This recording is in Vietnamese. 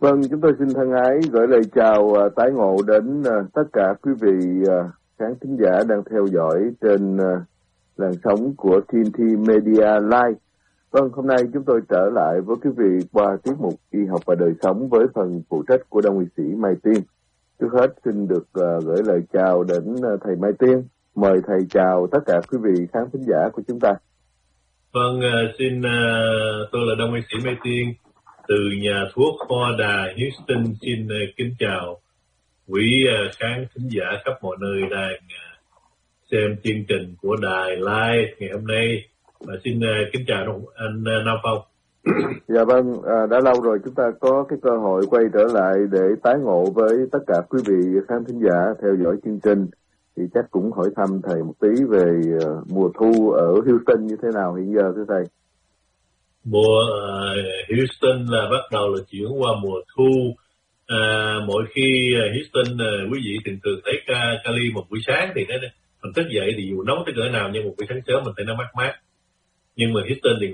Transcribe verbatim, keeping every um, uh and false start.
Vâng, chúng tôi xin thân ái gửi lời chào uh, tái ngộ đến uh, tất cả quý vị uh, khán thính giả đang theo dõi trên uh, làn sóng của tê en tê Media Live. Vâng, hôm nay chúng tôi trở lại với quý vị qua tiết mục Y học và đời sống với phần phụ trách của Đông y sĩ Mai Tiên. Trước hết xin được uh, gửi lời chào đến uh, thầy Mai Tiên. Mời thầy chào tất cả quý vị khán thính giả của chúng ta. Vâng, uh, xin uh, tôi là Đông y sĩ Mai Tiên từ nhà thuốc Hoa Đà Houston, xin uh, kính chào quý uh, khán thính giả khắp mọi nơi đang uh, xem chương trình của đài live ngày hôm nay. Và xin uh, kính chào anh uh, Nam Phong. Dạ vâng, à, đã lâu rồi chúng ta có cái cơ hội quay trở lại để tái ngộ với tất cả quý vị khán thính giả theo dõi chương trình. Thì chắc cũng hỏi thăm thầy một tí về uh, mùa thu ở Houston như thế nào hiện giờ thưa thầy. Mùa uh, Houston là bắt đầu là chuyển qua mùa thu. Uh, mỗi khi uh, Houston uh, quý vị thường thường thấy ca, Cali một buổi sáng thì nó, mình thức dậy thì dù nóng tới cỡ nào nhưng một buổi sáng sớm mình thấy nó mát mát. Nhưng mà Houston thì